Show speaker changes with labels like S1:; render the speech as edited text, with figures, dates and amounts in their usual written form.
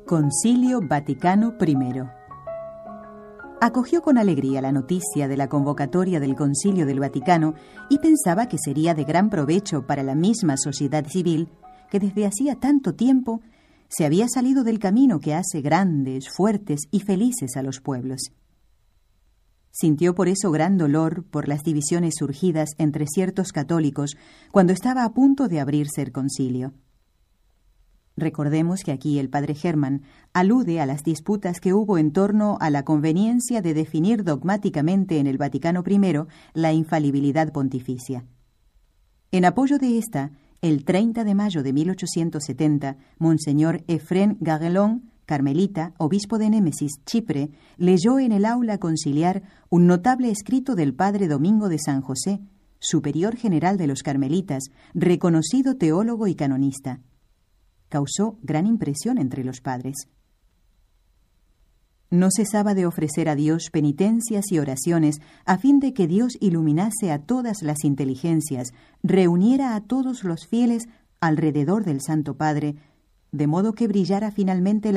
S1: Concilio Vaticano I. Acogió con alegría la noticia de la convocatoria del Concilio del Vaticano y pensaba que sería de gran provecho para la misma sociedad civil que desde hacía tanto tiempo se había salido del camino que hace grandes, fuertes y felices a los pueblos. Sintió por eso gran dolor por las divisiones surgidas entre ciertos católicos cuando estaba a punto de abrirse el concilio. Recordemos que aquí el padre Hermann alude a las disputas que hubo en torno a la conveniencia de definir dogmáticamente en el Vaticano I la infalibilidad pontificia. En apoyo de esta, el 30 de mayo de 1870, Monseñor Ephrem Gagelón, carmelita, obispo de Némesis, Chipre, leyó en el aula conciliar un notable escrito del padre Domingo de San José, superior general de los carmelitas, reconocido teólogo y canonista. Causó gran impresión entre los padres. No cesaba de ofrecer a Dios penitencias y oraciones a fin de que Dios iluminase a todas las inteligencias, reuniera a todos los fieles alrededor del Santo Padre, de modo que brillara finalmente la